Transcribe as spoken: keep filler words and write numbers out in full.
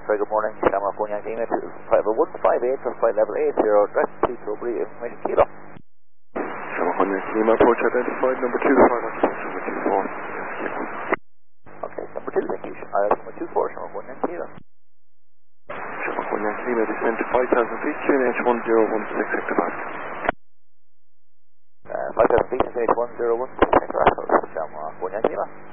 much. Very good morning. Shamrock one Yankee Lima two five one five eight for flight level eight zero. Direct to Tilbury, information kilo. Shamrock one Yankee Lima, approach identified, number two five, occupation number two four. Okay, number two, thank you. Uh, number two four, Shamrock one Yankee Lima. Shamrock one Yankee Lima, descend to five thousand feet, Q N H one zero one six hectopascal. Uh, five thousand feet, Q N H one zero one six hectopascal. Shamrock one Yankee Lima.